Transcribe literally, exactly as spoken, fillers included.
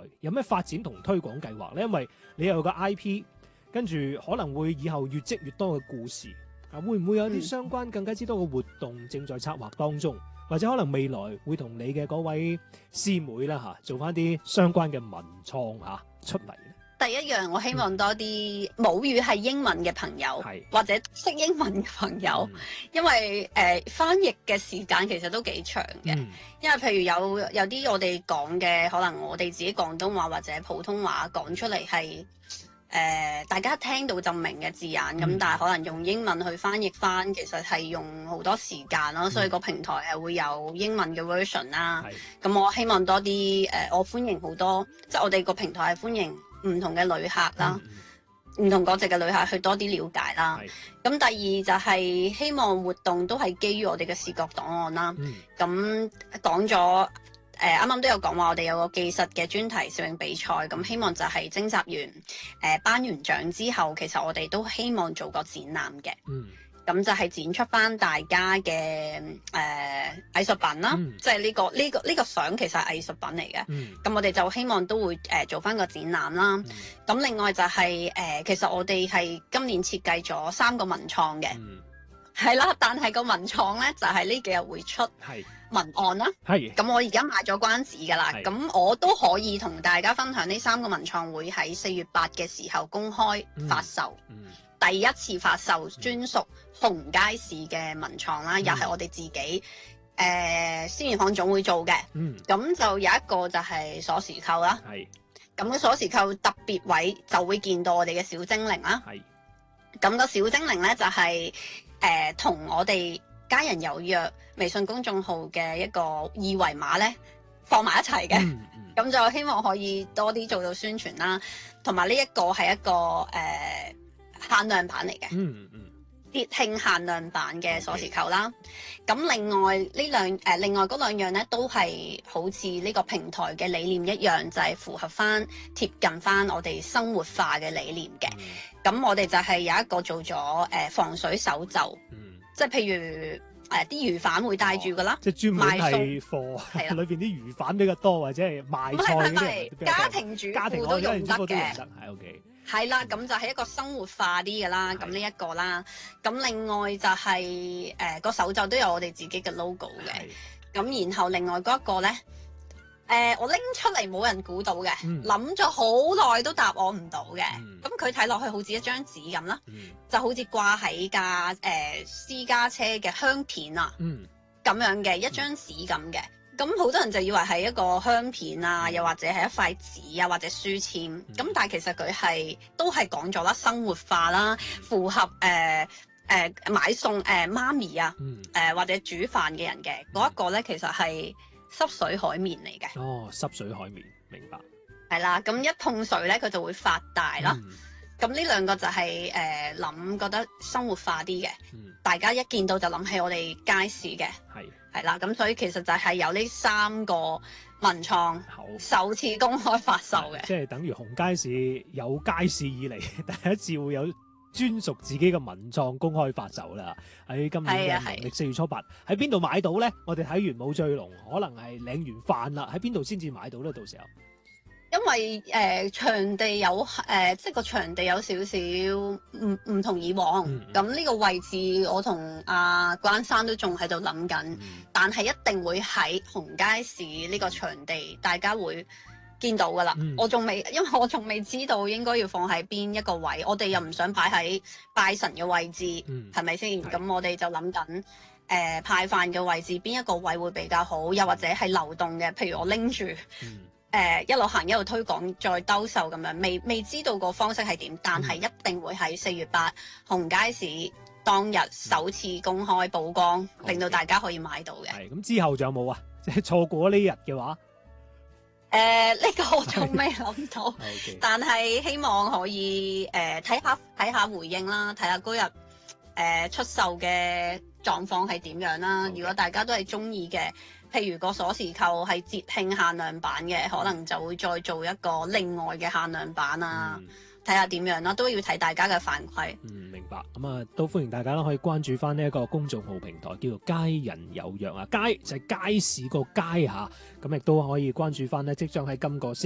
有咩發展同推廣計劃咧？因為你有個 I P， 跟住可能會以後越積越多嘅故事啊，會唔會有啲相關更加之多嘅活動正在策劃當中，或者可能未來會同你嘅嗰位師妹啦嚇做翻啲相關嘅文創嚇出嚟咧？ 第一樣，我希望多啲母語係英文嘅朋友， 係或者識英文嘅朋友， 嗯因為誒、呃、翻譯嘅時間其實都幾長嘅。 嗯因為譬如有有啲我哋講嘅，可能我哋自己廣東話或者普通話講出嚟係誒大家聽到就明嘅字眼，咁、 嗯但係可能用英文去翻譯翻，其實係用好多時間咯。 嗯所以個平台係會有英文嘅 version 啦。 係咁我希望多啲誒、呃，我歡迎好多，即係我哋個平台係歡迎唔同嘅旅客啦，唔、 嗯同國籍嘅旅客去多啲了解啦。 係咁第二就係希望活動都係基於我哋嘅視覺檔案啦。 嗯咁講咗誒，啱啱都有講話，我哋有個技術嘅專題攝影比賽，咁希望就係徵集完誒、呃、頒完獎之後，其實我哋都希望做個展覽嘅。 嗯咁就係展出翻大家嘅誒、呃、藝術品啦， 嗯即係呢個呢、個呢、個相其實係藝術品嚟嘅。 嗯咁我哋就希望都會誒、呃、做翻個展覽啦。 嗯咁另外就係、是、誒、呃，其實我哋係今年設計咗三個文創嘅， 嗯係啦。但係個文創咧就係、是、呢幾日會出係文案啦。 係咁我而家賣咗關子㗎啦， 係咁我都可以同大家分享呢三個文創會喺四月八嘅時候公開發售。 嗯第一次發售專屬紅街市嘅文創啦， 嗯又係我哋自己誒、呃、鮮魚行總會做嘅。 嗯咁就有一個就係鎖匙扣啦。 係咁個鎖匙扣特別位就會見到我哋嘅小精靈啦。 係咁個小精靈咧就係誒同我哋家人有約微信公眾號嘅一個二維碼咧放埋一齊嘅。 嗯嗯咁就希望可以多啲做到宣傳啦，同埋呢一個係一個誒、呃、限量版嚟嘅， 嗯嗯節慶限量版嘅鎖匙扣啦。咁另外呢兩誒、呃、另外嗰兩樣咧都係好似呢個平台嘅理念一樣，就係、是、符合翻貼近翻我哋生活化嘅理念嘅。咁我哋就係有一個做咗誒、呃、防水手袖， 嗯， 即係譬如。誒啲魚販會帶住噶啦， 即係專門賣係貨， 係啦裏邊啲魚販比較多，或者係賣唔係唔菜嗰啲人係比較多家庭主家庭婦都用得我家庭主婦都用嘅。 得，係 OK。 係啦，咁就係一個生活化啲嘅啦，咁呢一個啦，咁另外就係誒個手袖都有我哋自己嘅 logo 嘅， 係咁然後另外嗰一個咧，誒、呃、我拎出嚟冇人估到嘅， 嗯諗咗好耐都答我唔到嘅， 嗯咁佢睇落去好似一張紙咁啦， 嗯就好似掛喺架誒私家車嘅香片啊嗯咁樣嘅一張紙咁嘅。咁好多人就以為係一個香片啊，又或者係一塊紙啊，或者書籤。咁、 嗯、 但係其實佢係都係講咗啦，生活化啦，符合誒誒、呃呃、買餸誒、呃、媽咪啊，誒、 嗯呃、或者煮飯嘅人嘅嗰一個咧，其實係濕水海綿嚟嘅。 哦，濕水海綿，明白。 係啦，咁一碰水咧，佢就會發大啦。 嗯咁呢兩個就係誒諗覺得生活化啲嘅， 嗯， 大家一見到就諗起我哋街市嘅。 係係啦，咁所以其實就係有呢三個文創好。 首次公開發售嘅， 即係等於紅街市有街市以嚟第一次會有專屬自己嘅文創公開發售啦。喺今年嘅農曆四月初八，喺邊度買到咧？我哋睇完舞醉龍，可能係領完飯啦，喺邊度先至買到咧？到時候。 因為誒、呃、場地有誒、呃，即係個場地有少少唔唔同以往，咁呢、 嗯嗯、 個位置我同阿關生都仲喺度諗緊， 嗯、 但係一定會喺紅街市呢個場地，大家會見到噶啦。 嗯、 我仲未，因為我仲未知道應該要放喺邊一個位，我哋又唔想擺喺拜神嘅位置，係咪先？咁我哋就諗緊誒派飯嘅位置邊一個位會比較好，又或者係流動嘅，譬如我拎住。 嗯誒、呃、一路行一路推廣，再兜售咁樣，未未知道個方式係點，但係一定會喺四月八紅街市當日首次公開曝光，嗯、令到大家可以買到嘅。 係咁之後仲有冇啊？即係錯過呢日嘅話，誒呢、 呃呢個我仲未諗到， Okay. 但係希望可以誒睇下睇下回應啦，睇下嗰日誒出售嘅狀況係點樣啦。Okay. 如果大家都係中意嘅。譬如個鎖匙扣係節慶限量版嘅，可能就會再做一個另外嘅限量版啊，睇下點樣啦，都要睇大家嘅反饋。 嗯，明白。咁啊，都歡迎大家啦，可以關注翻呢一個公眾號平台，叫做街人有約啊，街就係街市個街嚇，咁亦都可以關注翻呢，即將喺今個星